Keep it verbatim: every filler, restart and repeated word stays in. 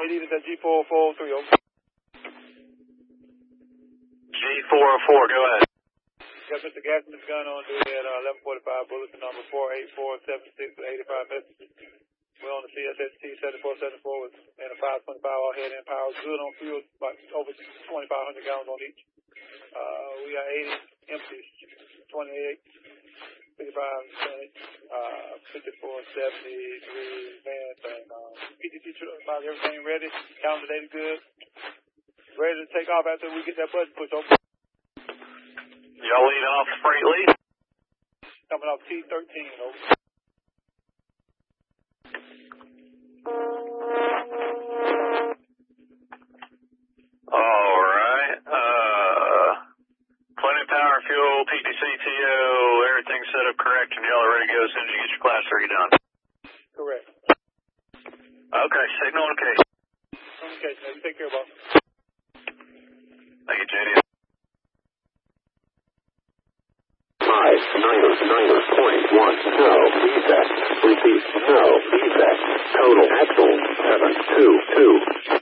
eighty is at G four four three, over. G four oh four, go ahead. Got Mister Gaston's gun on duty at uh, eleven forty-five, bulletin number four eight four seven six with eighty-five messages. We're on the C S S T seventy-four seventy-four with and a five twenty-five all head and power, good on fuel, about over twenty-five hundred gallons on each. Uh, we got eighty empties, twenty-eight, fifty-five, uh, fifty-four, seventy-three, van thing. Uh, P T T truck, about everything ready, calendar data good. Ready to take off after we get that button pushed over. Y'all lead off freight lead. Coming off T thirteen, over. All right. Uh, plenty of power, fuel, P T C, T O, everything set up correct, and y'all are ready to go as soon as you get your class three done. Correct. Okay, signal on case. On case, man. You take care, boss. Thank you, J D. Five, Niners, Niners, point one, no, defect, repeat, no, defect, total, axle, seven, two, two.